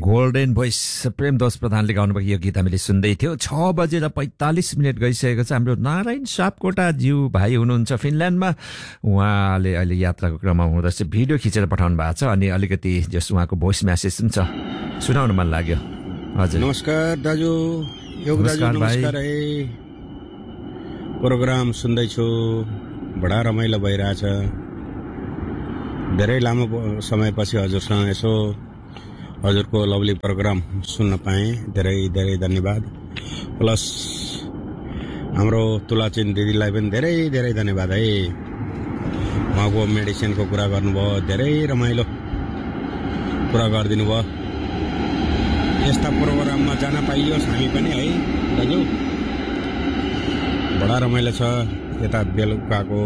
Golden voice प्रेमदोष प्रधानले गाउनुभएको यो गीत हामीले सुन्दै थियो। 6:45 गइसकेको छ। हाम्रो नारायण सापकोटा ज्यू भाइ हुनुहुन्छ फिनल्यान्डमा। उहाँले अहिले यात्राको क्रममा हुँदैछ, भिडियो खिचेर पठाउनु भएको छ अनि अलिकति जस उहाँको भोइस मेसेज पनि छ, सुनाउन मन लाग्यो। हजुर नमस्कार दाजु, योग दाजु नमस्कार है। प्रोग्राम सुन्दैछु, बडा रमाइलो भइरहेछ। धेरै लामो समयपछि हजुरसँग यसो हजुरको लभली प्रोग्राम सुन्न पाएँ, धेरै धेरै धन्यवाद। प्लस हाम्रो तुलाचिन दिदीलाई पनि धेरै धेरै धन्यवाद है। उहाँको मेडिसिनको कुरा गर्नुभयो, धेरै रमाइलो कुरा गरिदिनु भयो। यस्ता प्रोग्राममा जान पाइयोस् हामी पनि है दाजु, बडा रमाइलो छ। यता बेलुकाको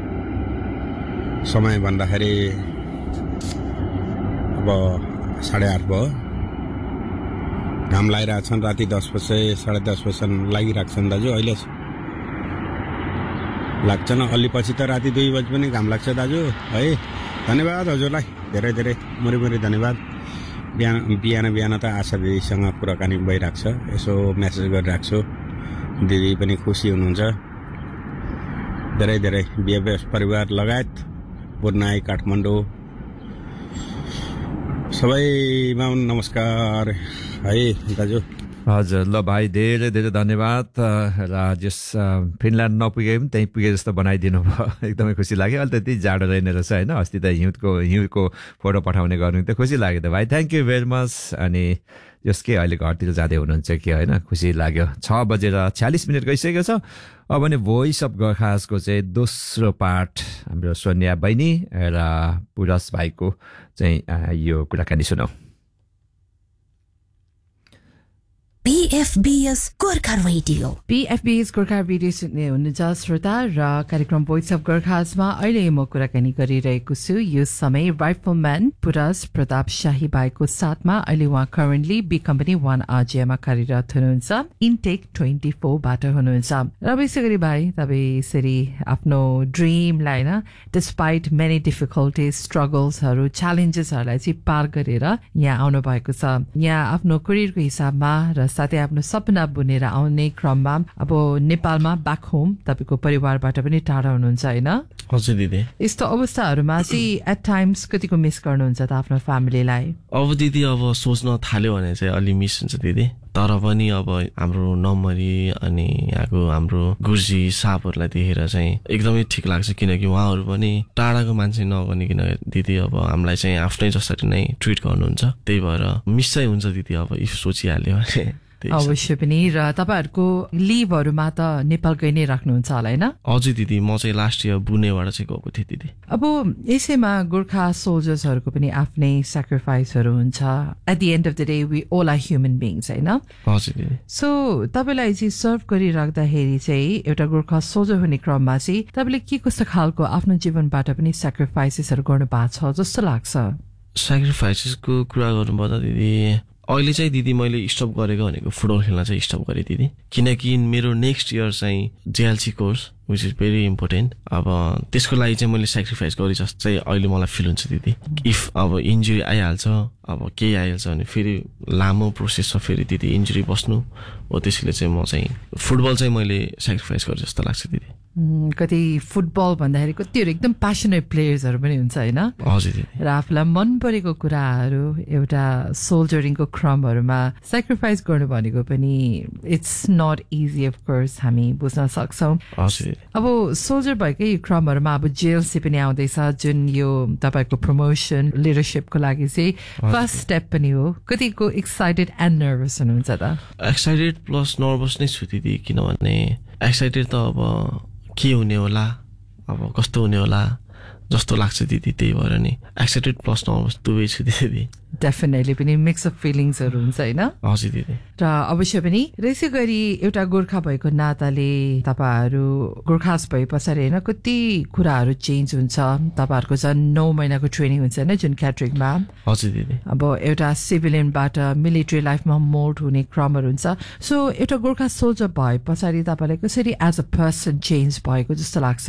समय भन्दाखेरि अब 8:30 भयो, घाम लागिरहेछन्। राति 10 बजे 10:30 बजे लागिरहेछन् दाजु। अहिले लाग्छन्, अलि पछि त राति 2 बजे पनि घाम लाग्छ दाजु है। धन्यवाद हजुरलाई, धेरै धेरै मुरी धन्यवाद। बिहान त आशा दिदीसँग कुराकानी भइरहेको छ, यसो मेसेज गरिरहेको छु। दिदी पनि खुसी हुनुहुन्छ। धेरै धेरै बिएफएस परिवार लगायत बुर्नाई काठमाडौँ सबैमा नमस्कार है दाजु। हजुर ल भाइ, धेरै धेरै धन्यवाद। र जस फिनल्यान्ड नपुगे पनि त्यहीँ पुगे जस्तो बनाइदिनु भयो, एकदमै खुसी लाग्यो। अहिले त त्यति जाडो रहेन रहेछ होइन, अस्ति त हिउँको फोटो पठाउने गर्नु त खुसी लाग्यो त भाइ, थ्याङ्क यू भेरी मच। अनि जस के अहिले घरतिर जाँदै हुनुहुन्छ कि होइन, खुसी लाग्यो। 6:46 गइसकेको छ। अब भने भोइस अफ गोर्खासको चाहिँ दोस्रो पार्ट हाम्रो सोनिया बहिनी र पुरस भाइको चाहिँ यो कुराकानी सुनौ। PFBS Gorkha radio, PFBS Gorkha radio सुन्ने हुनुहुन्छ श्रोता र कार्यक्रम भोइस अफ गोर्खासमा अहिले म कुराकानी गरिरहेको छु। यो समय राइफलम्यान पुरस प्रताप शाही भाइको साथमा। अहिले उहाँ करेन्टली बी कम्पनी 1 RJमा कार्यरत हुनुहुन्छ, इनटेक 24 बाट हुनुहुन्छ। र विशेष गरी भाइ तपाईँ यसरी आफ्नो ड्रिमलाई होइन, डिस्पाइट मेनी डिफिकल्टिज, स्ट्रगल्सहरू, च्यालेन्जेसहरूलाई चाहिँ पार गरेर यहाँ आउनु भएको छ। यहाँ आफ्नो करियरको हिसाबमा र साथै आफ्नो सपना बुनेर आउने क्रममा अब नेपालमा ब्याक होम तपाईँको परिवारबाट पनि टाढा हुनुहुन्छ होइन? हजुर दिदी। यस्तो अवस्थाहरूमा चाहिँ एट टाइम्स कतिको मिस गर्नुहुन्छ त आफ्नो फ्यामिलीलाई? अब दिदी अब सोच्न थाल्यो भने चाहिँ अलि मिस हुन्छ दिदी, तर पनि अब हाम्रो नम्बरी अनि यहाँको हाम्रो गुर्जी सापहरूलाई देखेर चाहिँ एकदमै ठिक लाग्छ, किनकि उहाँहरू पनि टाढाको मान्छे नभनिकन दिदी अब हामीलाई चाहिँ आफ्नै जसरी नै ट्रिट गर्नुहुन्छ। त्यही भएर मिस चाहिँ हुन्छ दिदी अब इफ सोचिहाल्यो भने। अवश्य पनि। र तपाईँहरूको लिभहरूमा त नेपाल गइ नै राख्नुहुन्छ होला होइन? हजुर दिदी, म चाहिँ लास्ट इयर बुनेबाट चाहिँ गएको थिएँ दिदी। अब यसैमा गोर्खा सोल्जर्सहरूको पनि आफ्नै सेक्रिफाइसहरू हुन्छ। At the end of the day we all are human beings होइन? हजुर दिदी। सो तपाईँलाई चाहिँ सर्भ गरिराख्दाखेरि चाहिँ एउटा गोर्खा सोल्जर हुने क्रममा चाहिँ तपाईँले के कस्तो खालको आफ्नो जीवनबाट पनि सेक्रिफाइसेसहरू गर्नु भएको छ जस्तो लाग्छ? सेक्रिफाइसेसको कुरा गर्नुपर्दा दिदी, अहिले चाहिँ दिदी मैले स्टप गरेको भनेको फुटबल खेल्न चाहिँ स्टप गरेँ दिदी, किनकि मेरो नेक्स्ट इयर चाहिँ JLC course which is very important. अब त्यसको लागि चाहिँ मैले सेक्रिफाइस गरेँ जस्तो चाहिँ अहिले मलाई फिल हुन्छ दिदी। इफ अब इन्जुरी आइहाल्छ, अब केही आइहाल्छ भने फेरि लामो प्रोसेस छ, फेरि दिदी इन्जुरी बस्नु हो। त्यसैले चाहिँ म चाहिँ फुटबल चाहिँ मैले सेक्रिफाइस गरेँ जस्तो लाग्छ दिदी। कति फुटबल भन्दाखेरि कतिहरू एकदम प्यासनेट प्लेयर्सहरू पनि हुन्छ होइन? हजुर दिदी। र आफूलाई मन परेको कुराहरू एउटा सोल्जरिङको क्रमहरूमा सेक्रिफाइस गर्नु भनेको पनि it's not easy of course, हामी बुझ्न सक्छौँ। अब सोल्जर भएकै क्रमहरूमा अब JLC पनि आउँदैछ, जुन यो तपाईँको प्रमोसन लिडरसिपको लागि चाहिँ फर्स्ट स्टेप पनि हो। कतिको एक्साइटेड एन्ड नर्भस हुनुहुन्छ त? एक्साइटेड प्लस नर्भस नै छु दिदी, किनभने एक्साइटेड त अब के हुने होला, अब कस्तो हुने होला जस्तो लाग्छ दिदी, त्यही भएर नि एक्साइटेड प्लस नर्भस दुवै छु दिदी। डेफिनेटली पनि मिक्स अफ फिलिङ्सहरू हुन्छ होइन? हजुर दिदी। र अवश्य पनि यसै गरी एउटा गोर्खा भएको नाताले तपाईँहरू गोर्खास भए पछाडि होइन कति कुराहरू चेन्ज हुन्छ। तपाईँहरूको झन् 9 महिनाको ट्रेनिङ हुन्छ होइन जुन क्याटरिङमा? हजुर दिदी। अब एउटा सिभिलियनबाट मिलिट्री लाइफमा मोल्ड हुने क्रमहरू हुन्छ। सो एउटा गोर्खा सोल्जर भए पछाडि तपाईँलाई कसरी एज अ पर्सन चेन्ज भएको जस्तो लाग्छ त?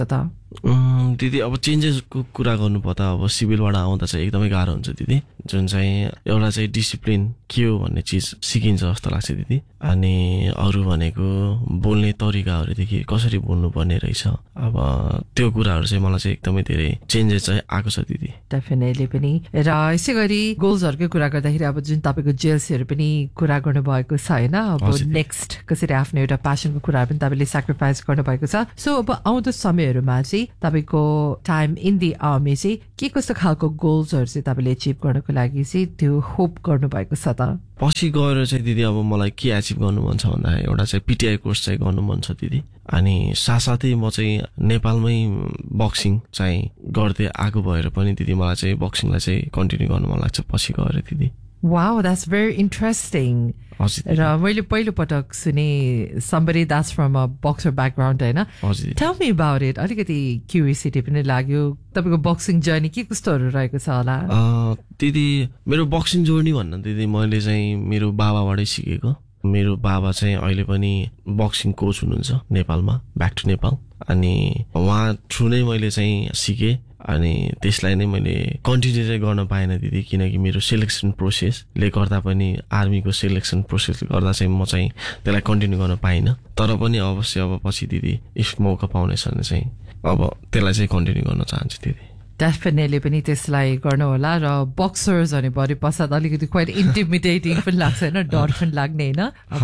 दिदी अब चेन्जेसको कुरा गर्नुपर्दा अब सिभिलबाट आउँदा चाहिँ एकदमै गाह्रो हुन्छ दिदी, जुन चाहिँ एउटा चाहिँ डिसिप्लिन के हो भन्ने चिज सिकिन्छ जस्तो लाग्छ दिदी। अनि अरू भनेको बोल्ने तरिकाहरूदेखि कसरी बोल्नुपर्ने रहेछ, अब त्यो कुराहरू चाहिँ मलाई चाहिँ एकदमै धेरै चेन्जेस चाहिँ आएको छ दिदी। डेफिनेटली पनि। र यसै गरी गोल्सहरूकै कुरा गर्दाखेरि अब जुन तपाईँको जेएलसीहरू पनि कुरा गर्नुभएको छ होइन, अब नेक्स्ट कसरी आफ्नो एउटा प्यासनको कुराहरू पनि तपाईँले सेक्रिफाइस गर्नुभएको छ। सो अब आउँदो समयहरूमा चाहिँ तपाईँको टाइम इन दि आर्मी चाहिँ के कस्तो खालको गोल्सहरू चाहिँ तपाईँले एचिभ गर्नको लागि चाहिँ त्यो होप गर्नुभएको छ त? पछि गएर चाहिँ दिदी अब मलाई के एचिभ गर्नु मन छ भन्दाखेरि एउटा चाहिँ पिटिआई कोर्स चाहिँ गर्नु मन छ दिदी। अनि साथसाथै म चाहिँ नेपालमै बक्सिङ चाहिँ गर्दै आएको भएर पनि दिदी मलाई चाहिँ बक्सिङलाई चाहिँ कन्टिन्यू गर्नु मन लाग्छ पछि गएर दिदी। Wow, that's very interesting. र मैले पहिलो पटक सुने somebody that's from a boxer background हैन. Tell me about it. अलिकति क्युरियोसिटी पनि लाग्यो। तपाईको बक्सिङ जर्नी के कस्तोहरू रहेको छ होला? दिदी मेरो बक्सिङ जर्नी भन्न दिदी मैले चाहिँ मेरो बाबाबाटै सिकेको। मेरो बाबा चाहिँ अहिले पनि बक्सिङ कोच हुनुहुन्छ नेपालमा, ब्याक टु नेपाल। अनि उहाँ थ्रु नै मैले चाहिँ सिकेँ। अनि त्यसलाई नै मैले कन्टिन्यू चाहिँ गर्न पाएन दिदी, किनकि मेरो सेलेक्सन प्रोसेसले गर्दा पनि आर्मीको सेलेक्सन प्रोसेसले गर्दा चाहिँ म चाहिँ त्यसलाई कन्टिन्यू गर्न पाइनँ। तर पनि अवश्य अब पछि दिदी इफ मौका पाउनेछ भने चाहिँ अब त्यसलाई चाहिँ कन्टिन्यू गर्न चाहन्छु दिदी। डेफिनेटली पनि त्यसलाई गर्नु होला। र बक्सर्स भने भरि पश्चात अलिकति क्वाइट इन्टिमिडेटिङ पनि लाग्छ होइन, डर पनि लाग्ने होइन।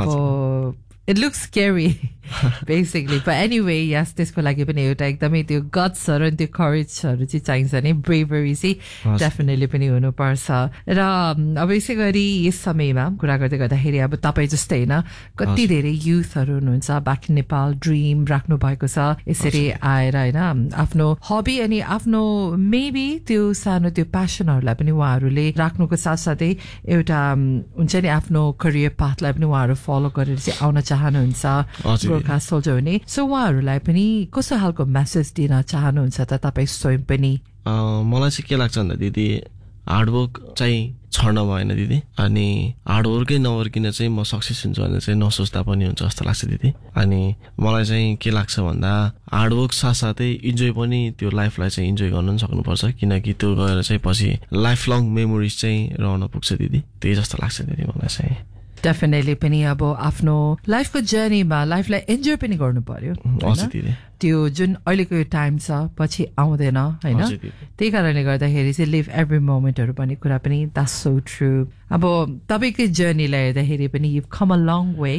अब it looks scary basically, but anyway yes, त्यसको लागि पनि एउटा एकदमै त्यो गट्सहरू अनि त्यो करेजहरू चाहिँ चाहिन्छ नि, ब्रेभरी चाहिँ डेफिनेटली पनि हुनुपर्छ। र अब यसै गरी यस समयमा कुरा गर्दै गर्दाखेरि अब तपाईँ जस्तै होइन कति धेरै युथहरू हुनुहुन्छ ब्याक इन नेपाल ड्रिम राख्नु भएको छ, यसरी आएर होइन आफ्नो हबी अनि आफ्नो मेबी त्यो सानो त्यो प्यासनहरूलाई पनि उहाँहरूले राख्नुको साथसाथै एउटा हुन्छ नि आफ्नो करियर पाथलाई पनि उहाँहरू फलो गरेर चाहिँ आउन चाहनुहुन्छ गोर्खा सोल्जर हुने। सो उहाँहरूलाई पनि कस्तो खालको मेसेज दिन चाहनुहुन्छ त तपाईँ स्वयं पनि? मलाई चाहिँ के लाग्छ भन्दा दिदी हार्डवर्क चाहिँ छड्न भएन दिदी। अनि हार्डवर्कै नगरिकन चाहिँ म सक्सेस हुन्छु भने चाहिँ नसोच्दा पनि हुन्छ जस्तो लाग्छ दिदी। अनि मलाई चाहिँ के लाग्छ भन्दा हार्डवर्क साथसाथै इन्जोय पनि त्यो लाइफलाई चाहिँ इन्जोय गर्न पनि सक्नुपर्छ, किनकि त्यो गएर चाहिँ पछि लाइफ लङ मेमोरिज चाहिँ रहन पुग्छ दिदी। त्यही जस्तो लाग्छ दिदी मलाई चाहिँ। डेफिनेटली पनि अब आफ्नो लाइफको जर्नीमा लाइफलाई इन्जोय पनि गर्नु पर्यो। त्यो जुन अहिलेको यो टाइम छ पछि आउँदैन होइन, त्यही कारणले गर्दाखेरि चाहिँ लिभ एभ्री मोमेन्टहरू भन्ने कुरा पनि द्याट्स सो ट्रु। अब तपाईँकै जर्नीलाई हेर्दाखेरि पनि you com a long way,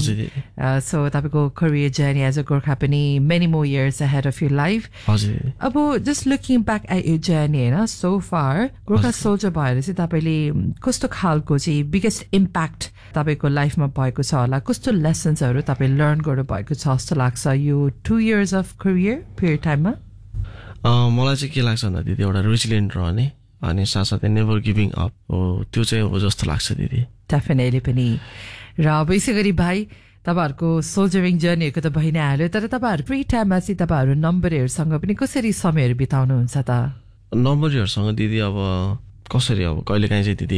so तपाईँको career journey as a Gorkha पनि many more years ahead of your life. अब just looking back at your journey होइन सो फार गोर्खा सोल्जर भएर चाहिँ तपाईँले कस्तो खालको चाहिँ बिगेस्ट इम्प्याक्ट तपाईँको लाइफमा भएको छ होला, कस्तो लेसन्सहरू तपाईँ लर्न गर्नु भएको छ जस्तो लाग्छ यो 2 years अफ करियर पिरियड टाइममा? मलाई चाहिँ के लाग्छ भन्दा दिदी एउटा रेजिलिएन्ट रहने अनि साथसाथै नेभर गिभिङ अप हो, त्यो चाहिँ हो जस्तो लाग्छ दिदी। डेफिनेटली पनि। र अब यसै गरी भाइ तपाईँहरूको सोल्जरिङ जर्नीहरूको त भइ नै हाल्यो, तर तपाईँहरू फ्री टाइममा चाहिँ तपाईँहरू नम्बरहरूसँग पनि कसरी समयहरू बिताउनुहुन्छ त? नम्बरहरूसँग दिदी अब कसरी अब कहिलेकाहीँ चाहिँ दिदी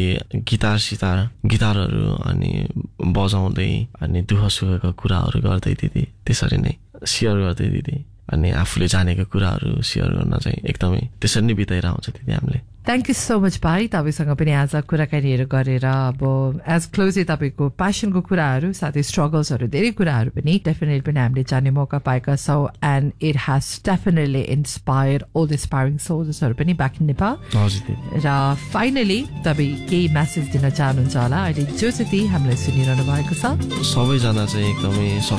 गिटारहरू अनि बजाउँदै अनि दुःख सुखका कुराहरू गर्दै दिदी त्यसरी नै सेयर गर्दै दिदी अनि आफूले जानेको कुराहरू सेयर गर्न चाहिँ एकदमै त्यसरी नै बिताइरहेको हुन्छ दिदी हामीले। थ्याङ्क यू सो मच भाइ, तपाईँसँग पनि आज कुराकानीहरू गरेर अब एज क्लोजली तपाईँको प्यासनको कुराहरू साथै स्ट्रगल्सहरू धेरै कुराहरू पनि डेफिनेटली पनि हामीले जान्ने मौका पाएका छौँ। And it has definitely inspire old inspiring सोल्जर्सहरू पनि ब्याक इन नेपाल। र फाइनली तपाईँ केही मेसेज दिन चाहनुहुन्छ होला अहिले जो चाहिँ हामीलाई सुनिरहनु भएको छ? सबैजना चाहिँ एकदमै